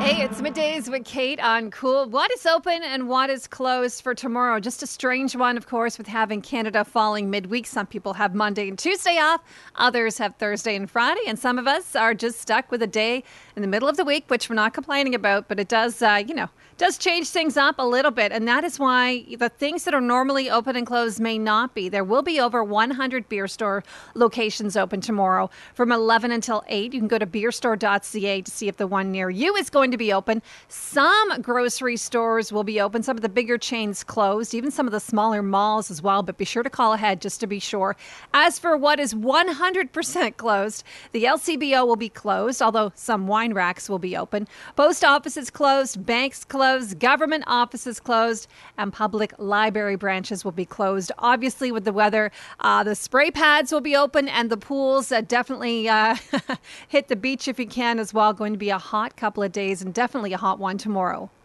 Hey, it's middays with Kate on Cool. What is open and what is closed for tomorrow? Just a strange one, of course, with having Canada falling midweek. Some people have Monday and Tuesday off. Others have Thursday and Friday. And some of us are just stuck with a day in the middle of the week, which we're not complaining about. But it does, does change things up a little bit. And that is why the things that are normally open and closed may not be. There will be over 100 beer store locations open tomorrow from 11 until 8. You can go to beerstore.ca to see if the one near you is going to be open. Some grocery stores will be open. Some of the bigger chains closed, even some of the smaller malls as well. But be sure to call ahead just to be sure. As for what is 100% closed, the LCBO will be closed, although some wine racks will be open. Post offices closed, banks closed, government offices closed, and public library branches will be closed. Obviously, with the weather, the spray pads will be open and the pools definitely hit the beach if you can as well. Going to be a hot couple of days and definitely a hot one tomorrow.